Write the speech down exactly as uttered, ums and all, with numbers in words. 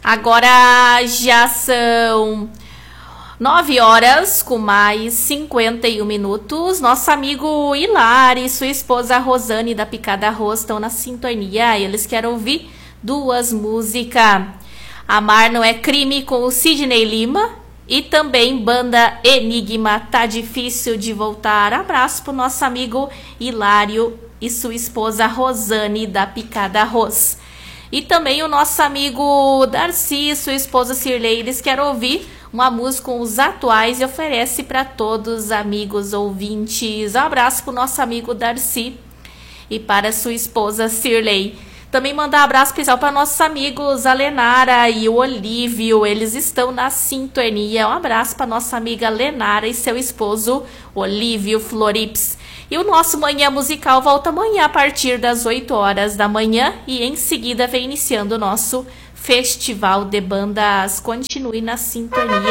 Agora já são nove horas com mais cinquenta e um minutos. Nosso amigo Hilário e sua esposa Rosane da Picada Arroz estão na sintonia. Eles querem ouvir duas músicas. Amar Não É Crime com o Sidney Lima e também Banda Enigma, Tá Difícil de Voltar. Abraço pro nosso amigo Hilário e sua esposa Rosane da Picada Arroz. E também o nosso amigo Darcy e sua esposa Cirlei, eles querem ouvir uma música com os atuais e oferece para todos os amigos ouvintes. Um abraço para o nosso amigo Darcy e para sua esposa Cirlei. Também mandar um abraço especial para nossos amigos a Lenara e o Olívio, eles estão na sintonia. Um abraço para nossa amiga Lenara e seu esposo Olívio Florips. E o nosso Manhã Musical volta amanhã a partir das oito horas da manhã e em seguida vem iniciando o nosso Festival de Bandas. Continue na sintonia.